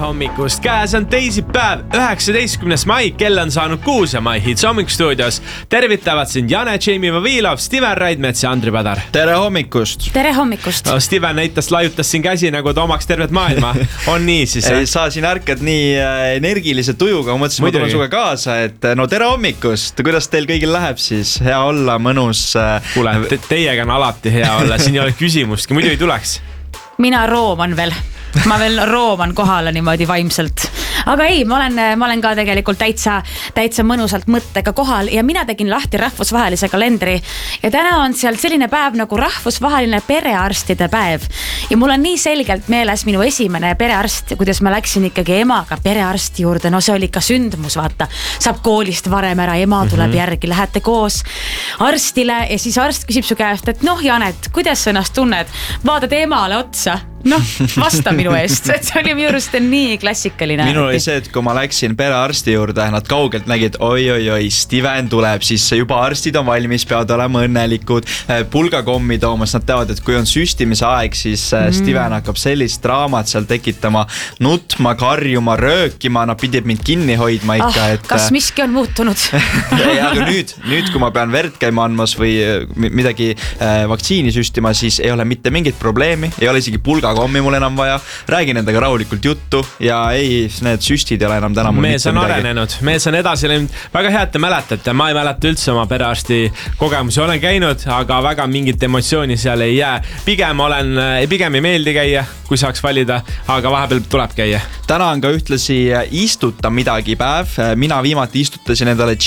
hommikust, käes on teisipäev, 19. mai, kell on saanud 6 ja My Hits hommikustuudios tervitavad sind Jane, Jamie Vavilov, Steven Raidmets ja Andri Padar. Tere hommikust! Tere hommikust! No, Steven lajutas siin käsi nagu ta omaks tervet maailma. On nii siis? Sa siin ärkad nii energilise tujuga, ma mõtlesin, ma tulen suga kaasa, et no tere hommikust! Kuidas teil kõigil läheb siis? Hea olla, mõnus... Kuule, teiega on alati hea olla, siin ei ole küsimustki, muidu ei tuleks. Mina rooman veel. Ma veel rooman kohale niimoodi vaimselt. Aga ei, ma olen ka tegelikult täitsa mõnusalt mõttega kohal ja mina tegin lahti rahvusvahelise kalendri ja täna on seal selline päev nagu rahvusvaheline perearstide päev ja mul on nii selgelt meeles minu esimene perearst, kuidas ma läksin ikkagi emaga perearsti juurde, no see oli ka sündmus, vaata, saab koolist varem ära, ema tuleb järgi, lähete koos arstile ja siis arst küsib su käest, et noh, Janet, kuidas sa ennast tunned, vaatad emale otsa, noh, vasta minu eest, et see oli minu juurest nii klassikaline. Minul oli see, et kui ma läksin perearsti juurde, nad kaugelt nägid, oi, Steven tuleb, siis juba arstid on valmis, peavad olema õnnelikud, pulgakommi toomas, nad teavad, et kui on süstimise aeg, siis Steven hakkab sellist draamat seal tekitama, nutma, karjuma, röökima, nad pidid mind kinni hoidma ikka, et... Kas miski on muutunud? Aga nüüd, kui ma pean verd käima andmas või midagi vaktsiini süstima, siis ei ole mitte mingit probleemi, ei ole isegi pulgakommi mul enam vaja, räägin endaga rahulikult juttu ja ei, need süstid ei ole enam täna mul mees mitte on midagi. Arenenud, mees on edasi läinud, väga hea, et te mäletate, ma ei mäleta üldse oma perearsti kogemusi, olen käinud, aga väga mingit emotsiooni seal ei jää. Pigem ei meeldi käia, kui saaks valida, aga vahepeal tuleb käia. Täna on ka ühtlasi istuta midagi päev, mina viimati istutasin endale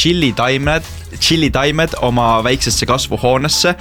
chili-taimed oma väiksesse kasvuhoonesse.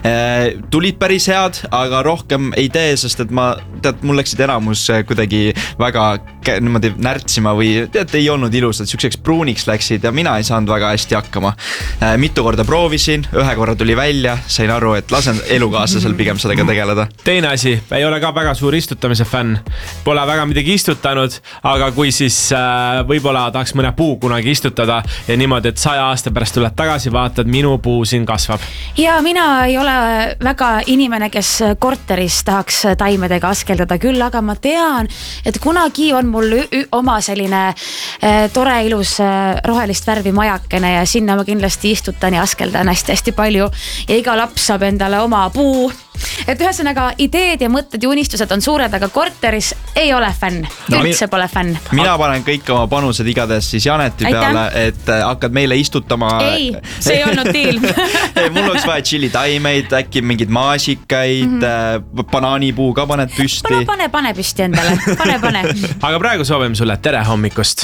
Tulid päris head, aga rohkem ei tee, sest et mul läksid enamus kuidagi väga niimoodi närtsima või ei olnud ilusad, siukseks pruuniks läksid ja mina ei saanud väga hästi hakkama. Mitu korda proovisin, ühe korra tuli välja, sain aru, et lasen elukaaslasel pigem sellega tegeleda. Teine asi, ei ole ka väga suur istutamise fänn. Pole väga midagi istutanud, aga kui siis võib-olla tahaks mõne puu kunagi istutada ja niimoodi, et 100 aasta pärast tuled tagasi, vaatad, minu puu siin kasvab. Ja mina ei ole väga inimene, kes korteris tahaks taimedega askeldada küll, aga ma tean, et kunagi on mul oma selline tore ilus rohelist värvi majakene ja sinna ma kindlasti istutan ja askeldan hästi palju ja iga laps saab endale oma puu. Et ühesõnaga ideed ja mõtted ja unistused on suured, aga korteris ei ole fänn, üldse pole fänn. Mina panen kõik oma panused igades siis Janeti peale, et hakkad meile istutama. Ei, see ei olnud deal. Mul oleks vaja chili-taimeid, äkki mingid maasikaid, banaanipuu ka paned püsti. Pane püsti endale, pane. Aga praegu soovime sulle tere hommikust.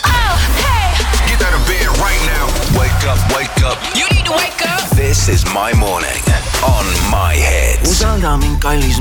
Get out of bed right now. Wake up. You need to wake up. This is my morning on My Hits. Usalda mind, kallis